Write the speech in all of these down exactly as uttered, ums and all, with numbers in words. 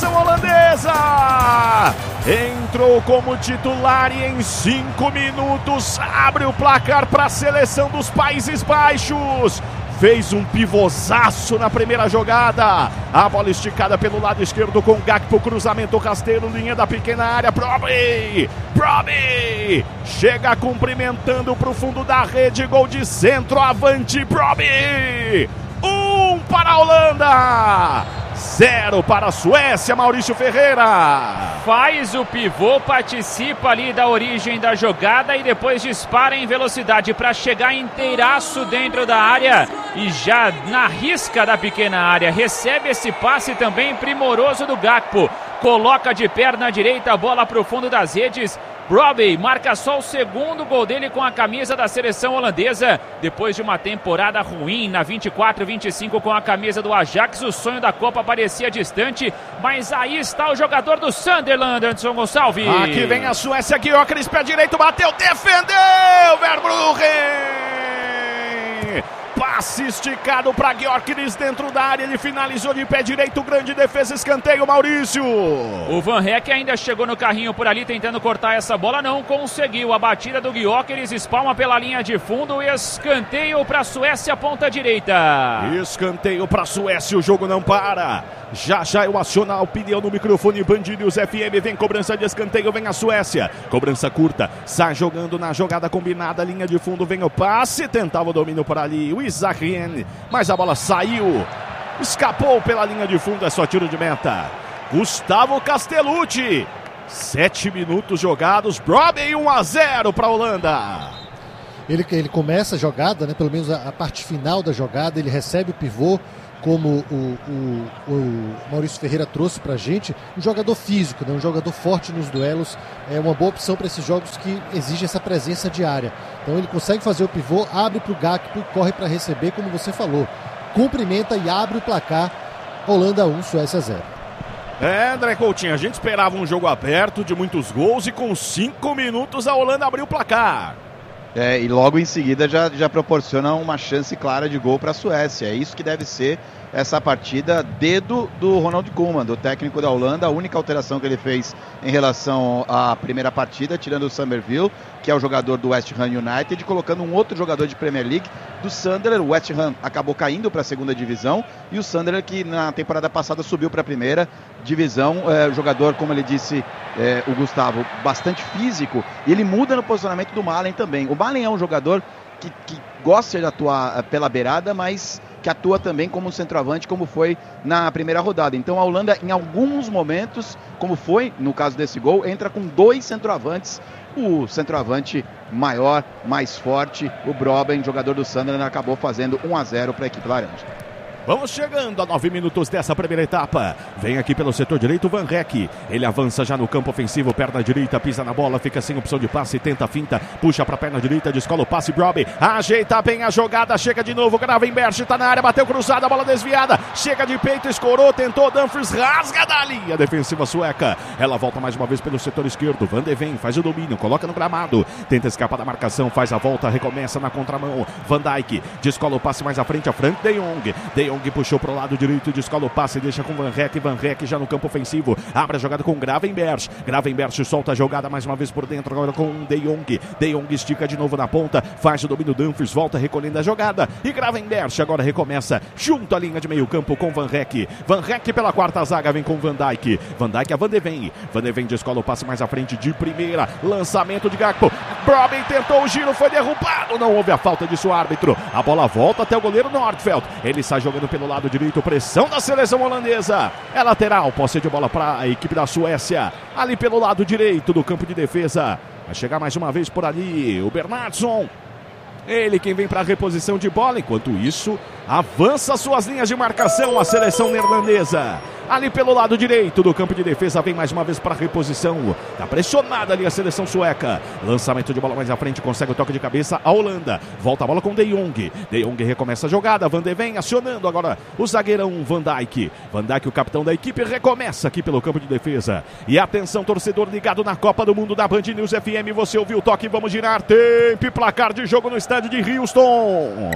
seleção holandesa. Entrou como titular e em cinco minutos abre o placar para a seleção dos Países Baixos. Fez um pivôzaço na primeira jogada. A bola esticada pelo lado esquerdo com Gakpo, cruzamento rasteiro, linha da pequena área. Brobbey, Brobbey chega cumprimentando para o fundo da rede. Gol de centroavante, Brobbey. Um para a Holanda, zero para a Suécia, Maurício Ferreira. Faz o pivô, participa ali da origem da jogada e depois dispara em velocidade para chegar inteiraço dentro da área e já na risca da pequena área. Recebe esse passe também primoroso do Gakpo. Coloca de perna direita a bola para o fundo das redes. Brobbey marca só o segundo gol dele com a camisa da seleção holandesa. Depois de uma temporada ruim na vinte e quatro vinte e cinco com a camisa do Ajax, o sonho da Copa parecia distante, mas aí está o jogador do Sunderland, Anderson Gonçalves. Aqui vem a Suécia, Gyökeres, pé direito, bateu, defendeu, Verbruggen. Passe esticado para Gyökeres dentro da área, ele finalizou de pé direito, grande defesa, escanteio, Maurício. O Van Heck ainda chegou no carrinho por ali tentando cortar essa bola, não conseguiu. A batida do Gyökeres, espalma pela linha de fundo, escanteio para a Suécia, ponta direita. Escanteio para a Suécia, o jogo não para. Já já eu aciono a opinião no microfone Band News F M, vem cobrança de escanteio, vem a Suécia. Cobrança curta, sai jogando na jogada combinada, linha de fundo, vem o passe, tentava o domínio por ali, o Isakien, mas a bola saiu, escapou pela linha de fundo, é só tiro de meta. Gustavo Castellucci, sete minutos jogados, Brobbey um a zero para a Holanda. Ele, ele começa a jogada, né, pelo menos a, a parte final da jogada, ele recebe o pivô, como o, o, o Maurício Ferreira trouxe pra gente, um jogador físico, né? Um jogador forte nos duelos, é uma boa opção para esses jogos que exigem essa presença diária. Então ele consegue fazer o pivô, abre pro Gakpo, corre para receber, como você falou, cumprimenta e abre o placar. Holanda um, Suécia zero. É, André Coutinho, a gente esperava um jogo aberto de muitos gols e com cinco minutos a Holanda abriu o placar. É, e logo em seguida já, já proporciona uma chance clara de gol para a Suécia. É isso que deve ser essa partida. Dedo do Ronald Koeman, do técnico da Holanda. A única alteração que ele fez em relação à primeira partida, tirando o Summerville, que é o jogador do West Ham United, colocando um outro jogador de Premier League do Sunderland. O West Ham acabou caindo para a segunda divisão e o Sunderland, que na temporada passada subiu para a primeira divisão. É, jogador, como ele disse, é, o Gustavo, bastante físico, e ele muda no posicionamento do Malen também. O Malen é um jogador que, que gosta de atuar pela beirada, mas que atua também como centroavante, como foi na primeira rodada. Então a Holanda, em alguns momentos, como foi no caso desse gol, entra com dois centroavantes. O centroavante maior, mais forte, o Brobbey, jogador do Sunderland, acabou fazendo um a zero para a equipe laranja. Vamos chegando a nove minutos dessa primeira etapa. Vem aqui pelo setor direito o Van Heck. Ele avança já no campo ofensivo, perna direita, pisa na bola, fica sem opção de passe, tenta a finta, puxa para a perna direita, descola o passe, Brobbey ajeita bem a jogada, chega de novo, Gravenberch está na área, bateu cruzada, bola desviada, chega de peito, escorou, tentou, Dumfries rasga da linha defensiva sueca. Ela volta mais uma vez pelo setor esquerdo, Van de Ven faz o domínio, coloca no gramado, tenta escapar da marcação, faz a volta, recomeça na contramão, Van Dijk descola o passe mais à frente, a Frank de Jong, de Jong puxou para o lado direito, descola o passe, deixa com Van Heck, Van Heck já no campo ofensivo, abre a jogada com Gravenberch, Gravenberch solta a jogada mais uma vez por dentro, agora com De Jong, De Jong estica de novo na ponta, faz o domínio, Dumfries volta recolhendo a jogada, e Gravenberch agora recomeça, junto à linha de meio campo com Van Heck, Van Heck pela quarta zaga, vem com Van Dijk, Van Dijk a Van de Ven, Van de Ven descola o passe mais à frente de primeira, lançamento de Gakpo, Brobbey tentou o giro, foi derrubado, não houve a falta de seu árbitro, a bola volta até o goleiro Nordfeldt, ele sai jogando pelo lado direito, pressão da seleção holandesa, é lateral, posse de bola para a equipe da Suécia, ali pelo lado direito do campo de defesa, vai chegar mais uma vez por ali, o Bernardsson, ele quem vem para a reposição de bola, enquanto isso, avança suas linhas de marcação a seleção neerlandesa. Ali pelo lado direito do campo de defesa, vem mais uma vez para a reposição. Está pressionada ali a seleção sueca. Lançamento de bola mais à frente, consegue o toque de cabeça a Holanda. Volta a bola com De Jong. De Jong recomeça a jogada. Van de Ven acionando agora o zagueirão Van Dijk. Van Dijk, o capitão da equipe, recomeça aqui pelo campo de defesa. E atenção, torcedor ligado na Copa do Mundo da Band News F M. Você ouviu o toque, vamos girar. Tempo e placar de jogo no estádio de Houston.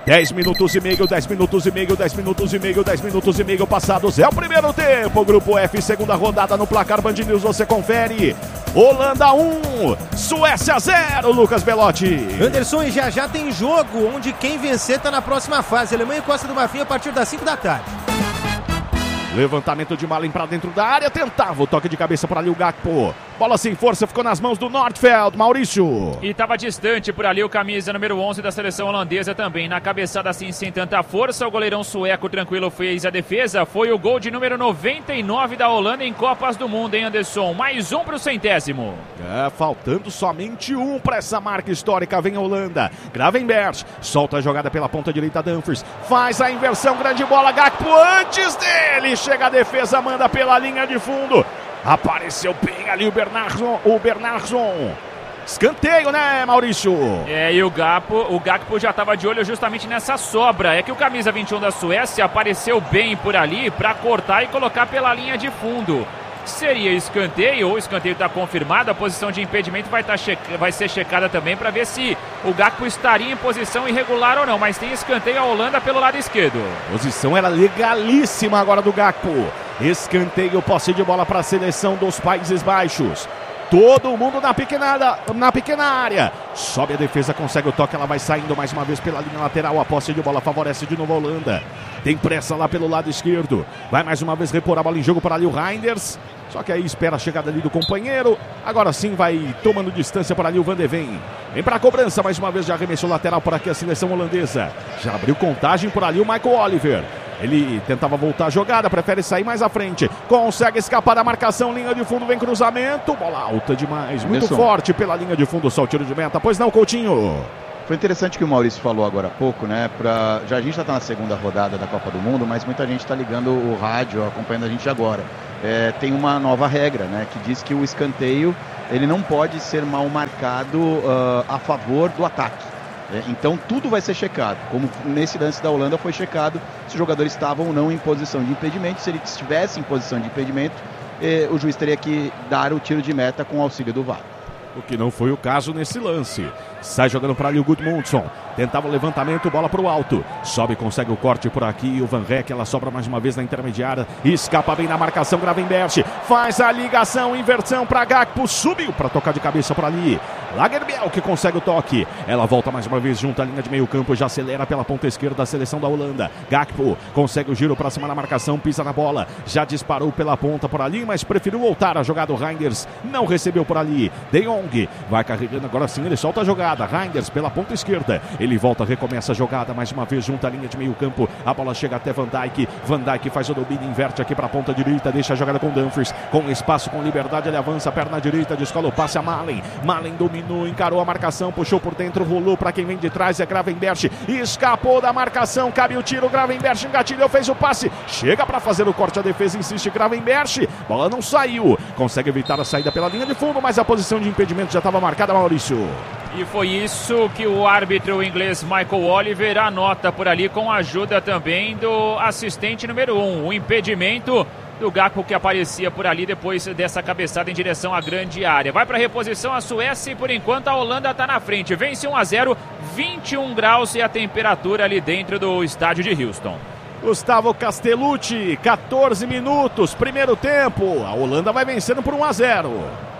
dez minutos e meio, dez minutos e meio, dez minutos e meio, dez minutos e meio passados. É o primeiro tempo. Grupo F, segunda rodada no placar Band News. Você confere. Holanda um, Suécia zero, Lucas Belotti. Anderson, e já já tem jogo onde quem vencer está na próxima fase. Alemanha e Costa do Marfim a partir das cinco da tarde. Levantamento de Malen para dentro da área, tentava o toque de cabeça por ali o Gakpo. Bola sem força, ficou nas mãos do Nordfeld, Maurício. E estava distante por ali o camisa número onze da seleção holandesa também. Na cabeçada assim, sem tanta força, o goleirão sueco tranquilo fez a defesa. Foi o gol de número noventa e nove da Holanda em Copas do Mundo, hein, Anderson? Mais um para o centésimo. É, faltando somente um para essa marca histórica. Vem a Holanda. Gravenberch solta a jogada pela ponta direita, Dumfries. Faz a inversão, grande bola, Gakpo antes dele. Chega a defesa, manda pela linha de fundo. Apareceu bem ali o Bernardsson, o Bernardsson. Escanteio, né, Maurício? É, e o Gakpo, o Gakpo já estava de olho justamente nessa sobra. É que o camisa vinte e um da Suécia apareceu bem por ali para cortar e colocar pela linha de fundo. Seria escanteio, ou o escanteio está confirmado, a posição de impedimento vai, tá checa, vai ser checada também para ver se o Gakpo estaria em posição irregular ou não, mas tem escanteio a Holanda pelo lado esquerdo. Posição era legalíssima agora do Gakpo. Escanteio, posse de bola para a seleção dos Países Baixos. Todo mundo na pequena, na pequena área. Sobe a defesa, consegue o toque, ela vai saindo mais uma vez pela linha lateral. A posse de bola favorece de novo a Holanda. Tem pressa lá pelo lado esquerdo. Vai mais uma vez repor a bola em jogo para ali o Reinders. Só que aí espera a chegada ali do companheiro. Agora sim vai tomando distância por ali o Van de Ven. Vem para a cobrança, mais uma vez já arremessou lateral por aqui a seleção holandesa. Já abriu contagem por ali o Michael Oliver. Ele tentava voltar a jogada, prefere sair mais à frente. Consegue escapar da marcação, linha de fundo, vem cruzamento. Bola alta demais, muito Anderson. forte pela linha de fundo, só o tiro de meta. Pois não, Coutinho? Foi interessante que o Maurício falou agora há pouco, né? Pra... Já a gente já está na segunda rodada da Copa do Mundo, mas muita gente está ligando o rádio, acompanhando a gente agora. É, tem uma nova regra, né? Que diz que o escanteio ele não pode ser mal marcado uh, a favor do ataque. É, então tudo vai ser checado, como nesse lance da Holanda foi checado se o jogador estava ou não em posição de impedimento. Se ele estivesse em posição de impedimento, eh, o juiz teria que dar o tiro de meta com o auxílio do V A R. O que não foi o caso nesse lance. Sai jogando para ali o Gudmundsson. Tentava o levantamento, bola para o alto. Sobe, consegue o corte por aqui. O Van Rek, ela sobra mais uma vez na intermediária. Escapa bem na marcação, Gravenberch. Faz a ligação, inversão para Gakpo. Subiu para tocar de cabeça por ali. Lagerbiel que consegue o toque. Ela volta mais uma vez junto à linha de meio campo. Já acelera pela ponta esquerda da seleção da Holanda. Gakpo consegue o giro para cima na marcação. Pisa na bola. Já disparou pela ponta por ali, mas preferiu voltar a jogada. O Reinders não recebeu por ali. De Jong vai carregando agora sim. Ele solta a jogada. Reinders pela ponta esquerda. Ele volta, recomeça a jogada mais uma vez junto à linha de meio campo. A bola chega até Van Dijk. Van Dijk faz o domínio, inverte aqui para a ponta direita. Deixa a jogada com Dumfries. Com espaço, com liberdade, ele avança. Perna direita, descola o passe a Malen. Malen dominou, encarou a marcação, puxou por dentro, rolou para quem vem de trás. É Gravenberch. Escapou da marcação, cabe o tiro. Gravenberch engatilhou, fez o passe. Chega para fazer o corte, a defesa insiste. Gravenberch. Bola não saiu. Consegue evitar a saída pela linha de fundo, mas a posição de impedimento já estava marcada, Maurício. E foi isso que o árbitro inglês Michael Oliver anota por ali, com a ajuda também do assistente número um. O impedimento do Gakpo que aparecia por ali depois dessa cabeçada em direção à grande área. Vai para reposição a Suécia e por enquanto a Holanda está na frente. Vence um a zero, vinte e um graus e a temperatura ali dentro do estádio de Houston. Gustavo Castellucci, quatorze minutos, primeiro tempo. A Holanda vai vencendo por um a zero.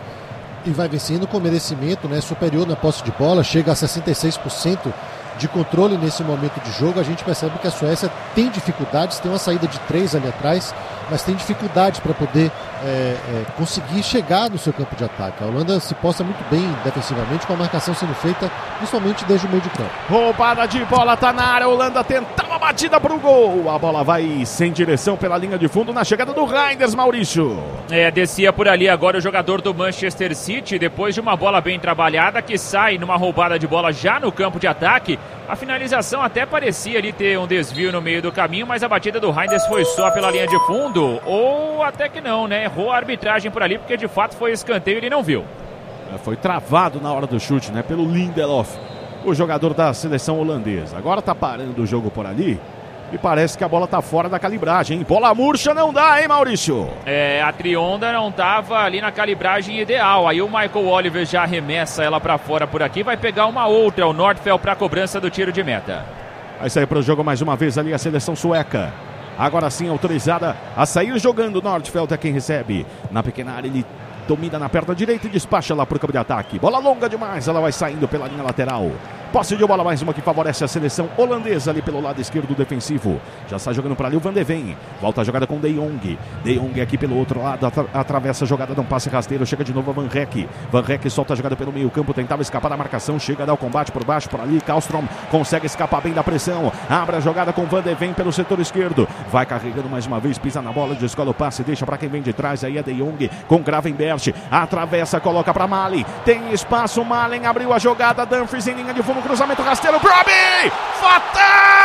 E vai vencendo com merecimento, né? Superior na posse de bola, chega a sessenta e seis por cento de controle nesse momento de jogo. A gente percebe que a Suécia tem dificuldades, tem uma saída de três ali atrás, mas tem dificuldades para poder é, é, conseguir chegar no seu campo de ataque. A Holanda se posta muito bem defensivamente, com a marcação sendo feita principalmente desde o meio de campo. Roubada de bola, tá na área, a Holanda tentava a batida pro gol. A bola vai sem direção pela linha de fundo na chegada do Reinders, Maurício. É, descia por ali agora o jogador do Manchester City, depois de uma bola bem trabalhada, que sai numa roubada de bola já no campo de ataque. A finalização até parecia ali ter um desvio no meio do caminho, mas a batida do Reinders foi só pela linha de fundo, ou até que não, né? Errou a arbitragem por ali, porque de fato foi escanteio e ele não viu. Foi travado na hora do chute, né? Pelo Lindelof, o jogador da seleção holandesa. Agora tá parando o jogo por ali e parece que a bola tá fora da calibragem, hein? Bola murcha não dá, hein, Maurício? É, a trionda não tava ali na calibragem ideal. Aí o Michael Oliver já arremessa ela pra fora por aqui. Vai pegar uma outra, o Nordfeld pra cobrança do tiro de meta. Vai sair para o jogo mais uma vez ali a seleção sueca. Agora sim autorizada a sair jogando. Nordfeldt é quem recebe. Na pequena área ele domina na perna direita e despacha lá para o campo de ataque. Bola longa demais, ela vai saindo pela linha lateral. Posse de bola, mais uma que favorece a seleção holandesa ali pelo lado esquerdo defensivo. Já está jogando para ali o Van de Ven. Volta a jogada com De Jong. De Jong aqui pelo outro lado, atra atravessa a jogada, dá um passe rasteiro. Chega de novo a Van Rek. Van Rek solta a jogada pelo meio campo, tentava escapar da marcação. Chega a dar o combate por baixo, por ali. Kallström consegue escapar bem da pressão. Abre a jogada com Van de Ven pelo setor esquerdo. Vai carregando mais uma vez, pisa na bola, descola o passe, deixa para quem vem de trás. Aí é De Jong com Gravenberch. Atravessa, coloca para Malen. Tem espaço, Malen abriu a jogada. Dumfries em linha de fundo, cruzamento rasteiro. Brobbey! Fatal!